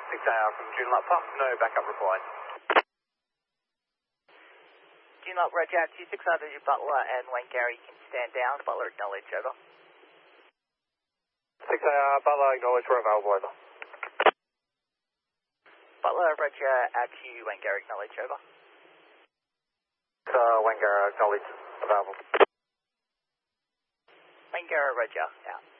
6AR from Joondalup Pump, no backup required. Joondalup, Roger, 2600 Butler and Wangari can stand down. Butler acknowledge, over. 6AR, Butler acknowledge, we're available, over. Butler, Roger, out to you, Wangari acknowledge, over. Wangara acknowledge, available. Wangara, Roger, out.